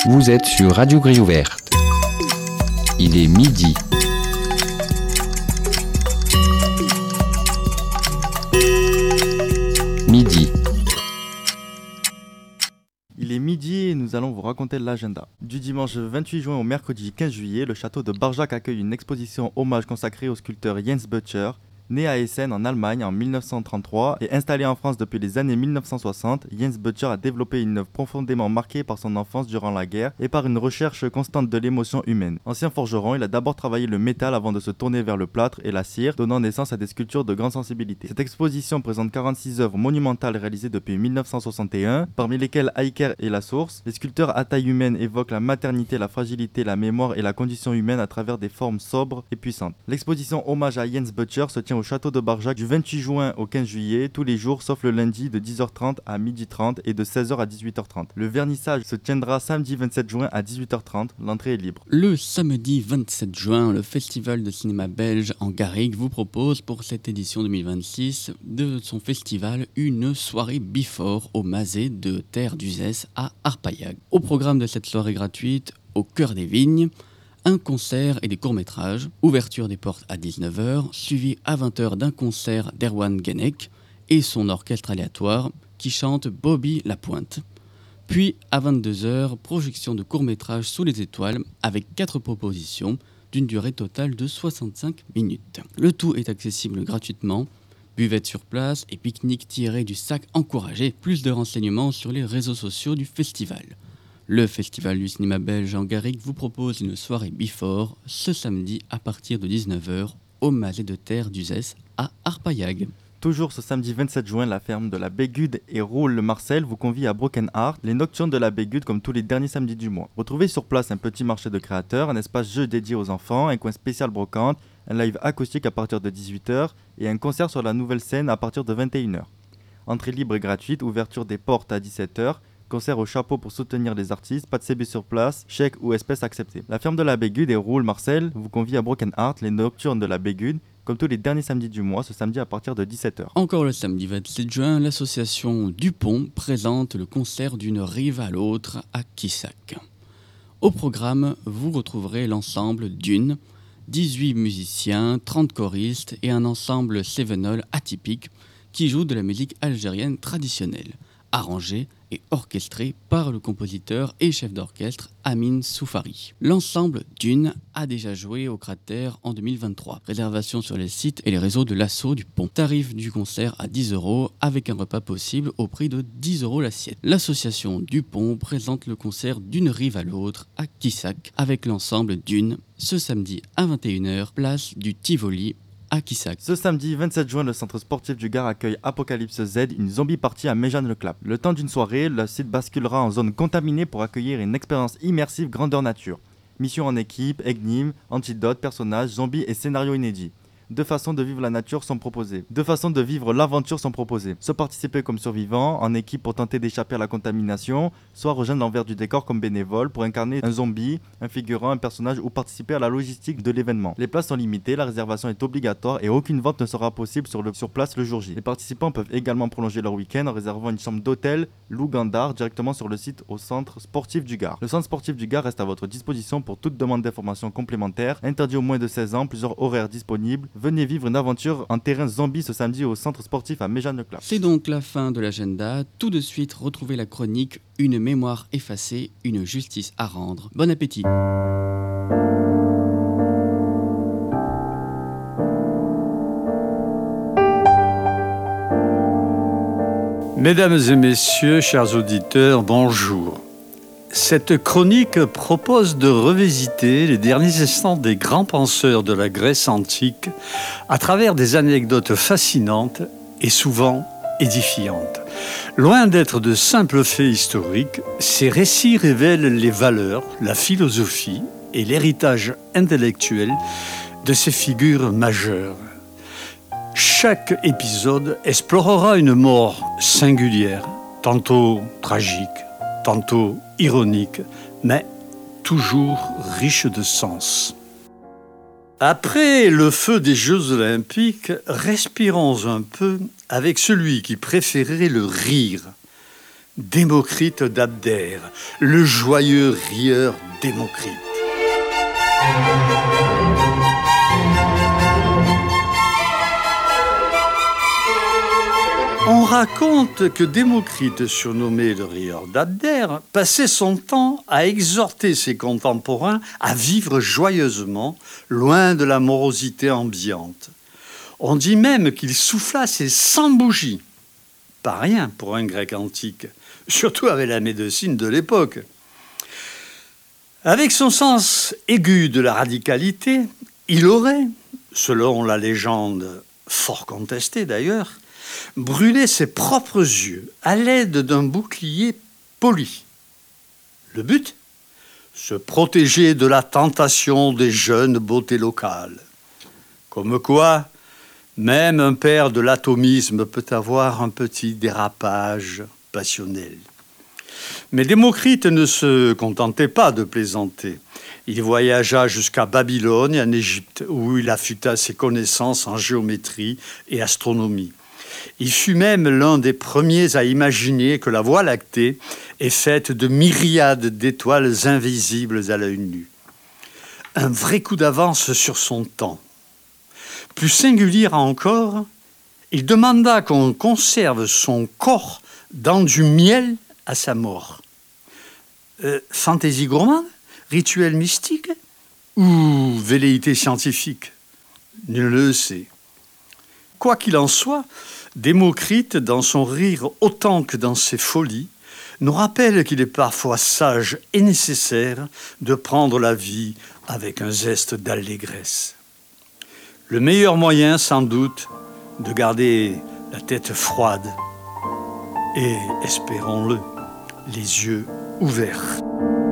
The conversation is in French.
Vous êtes sur Radio Grille Ouverte. Il est midi. Midi. Il est midi et nous allons vous raconter l'agenda. Du dimanche 28 juin au mercredi 15 juillet, le château de Barjac accueille une exposition hommage consacrée au sculpteur Jens Butcher. Né à Essen en Allemagne en 1933 et installé en France depuis les années 1960, Jens Butcher a développé une œuvre profondément marquée par son enfance durant la guerre et par une recherche constante de l'émotion humaine. Ancien forgeron, il a d'abord travaillé le métal avant de se tourner vers le plâtre et la cire, donnant naissance à des sculptures de grande sensibilité. Cette exposition présente 46 œuvres monumentales réalisées depuis 1961, parmi lesquelles Aiker et La Source. Les sculpteurs à taille humaine évoquent la maternité, la fragilité, la mémoire et la condition humaine à travers des formes sobres et puissantes. L'exposition hommage à Jens Butcher se tient au château de Barjac du 28 juin au 15 juillet, tous les jours sauf le lundi de 10h30 à 12h30 et de 16h à 18h30. Le vernissage se tiendra samedi 27 juin à 18h30, l'entrée est libre. Le samedi 27 juin, le Festival de cinéma belge en Garrigue vous propose pour cette édition 2026 de son festival une soirée before au Mazet de Terre d'Uzès à Arpaillag. Au programme de cette soirée gratuite, au cœur des vignes, un concert et des courts-métrages, ouverture des portes à 19h, suivi à 20h d'un concert d'Erwan Genek et son orchestre aléatoire qui chante Bobby Lapointe. Puis à 22h, projection de courts-métrages sous les étoiles avec 4 propositions d'une durée totale de 65 minutes. Le tout est accessible gratuitement, buvette sur place et pique-nique tiré du sac encouragé. Plus de renseignements sur les réseaux sociaux du festival. Le Festival du cinéma belge en Garrigue vous propose une soirée before ce samedi à partir de 19h au Mazet de Terre d'Uzès à Arpaillag. Toujours ce samedi 27 juin, la ferme de la Bégude et Roule-le-Marcel vous convie à Broken Heart, les nocturnes de la Bégude comme tous les derniers samedis du mois. Retrouvez sur place un petit marché de créateurs, un espace jeu dédié aux enfants, un coin spécial brocante, un live acoustique à partir de 18h et un concert sur la nouvelle scène à partir de 21h. Entrée libre et gratuite, ouverture des portes à 17h. Concert au chapeau pour soutenir les artistes, pas de CB sur place, chèque ou espèces acceptées. La ferme de la Bégude et Roule-Marcel vous convie à Broken Heart, les nocturnes de la Bégude, comme tous les derniers samedis du mois, ce samedi à partir de 17h. Encore le samedi 27 juin, l'association Dupont présente le concert d'une rive à l'autre à Quissac. Au programme, vous retrouverez l'ensemble Dune, 18 musiciens, 30 choristes et un ensemble Sevenol atypique qui joue de la musique algérienne traditionnelle, arrangée et orchestré par le compositeur et chef d'orchestre Amin Soufari. L'ensemble Dune a déjà joué au Cratère en 2023. Réservation sur les sites et les réseaux de l'Assaut du Pont. Tarif du concert à 10 € avec un repas possible au prix de 10 € l'assiette. L'association du Pont présente le concert d'une rive à l'autre à Quissac avec l'ensemble Dune ce samedi à 21h, place du Tivoli à Quissac. Ce samedi 27 juin, le centre sportif du Gard accueille Apocalypse Z, une zombie party à Méjeanne-le-Clap. Le temps d'une soirée, le site basculera en zone contaminée pour accueillir une expérience immersive grandeur nature. Mission en équipe, énigmes, antidotes, personnages, zombies et scénarios inédits. 2 façons de vivre la nature sont proposées. 2 façons de vivre l'aventure sont proposées. Soit participer comme survivant, en équipe pour tenter d'échapper à la contamination, soit rejoindre l'envers du décor comme bénévole pour incarner un zombie, un figurant, un personnage ou participer à la logistique de l'événement. Les places sont limitées, la réservation est obligatoire et aucune vente ne sera possible sur place le jour J. Les participants peuvent également prolonger leur week-end en réservant une chambre d'hôtel Lougandard directement sur le site au centre sportif du Gard. Le centre sportif du Gard reste à votre disposition pour toute demande d'informations complémentaires. Interdit aux moins de 16 ans, plusieurs horaires disponibles. Venez vivre une aventure en terrain zombie ce samedi au centre sportif à Méjeanne-le-Clap. C'est donc la fin de l'agenda. Tout de suite, retrouvez la chronique Une mémoire effacée, une justice à rendre. Bon appétit. Mesdames et messieurs, chers auditeurs, bonjour. Cette chronique propose de revisiter les derniers instants des grands penseurs de la Grèce antique à travers des anecdotes fascinantes et souvent édifiantes. Loin d'être de simples faits historiques, ces récits révèlent les valeurs, la philosophie et l'héritage intellectuel de ces figures majeures. Chaque épisode explorera une mort singulière, tantôt tragique, tantôt ironique, mais toujours riche de sens. Après le feu des Jeux Olympiques, respirons un peu avec celui qui préférait le rire. Démocrite d'Abdère, le joyeux rieur Démocrite. On raconte que Démocrite, surnommé le rieur d'Abdère, passait son temps à exhorter ses contemporains à vivre joyeusement, loin de la morosité ambiante. On dit même qu'il souffla ses 100 bougies. Pas rien pour un grec antique, surtout avec la médecine de l'époque. Avec son sens aigu de la radicalité, il aurait, selon la légende fort contestée d'ailleurs, brûlé ses propres yeux à l'aide d'un bouclier poli. Le but ? Se protéger de la tentation des jeunes beautés locales. Comme quoi, même un père de l'atomisme peut avoir un petit dérapage passionnel. Mais Démocrite ne se contentait pas de plaisanter. Il voyagea jusqu'à Babylone et en Égypte, où il affûta ses connaissances en géométrie et astronomie. Il fut même l'un des premiers à imaginer que la Voie lactée est faite de myriades d'étoiles invisibles à l'œil nu. Un vrai coup d'avance sur son temps. Plus singulier encore, il demanda qu'on conserve son corps dans du miel à sa mort. Fantaisie gourmande, rituel mystique ou velléité scientifique ? Nul ne le sait. Quoi qu'il en soit, Démocrite, dans son rire autant que dans ses folies, nous rappelle qu'il est parfois sage et nécessaire de prendre la vie avec un zeste d'allégresse. Le meilleur moyen, sans doute, de garder la tête froide et, espérons-le, les yeux ouverts.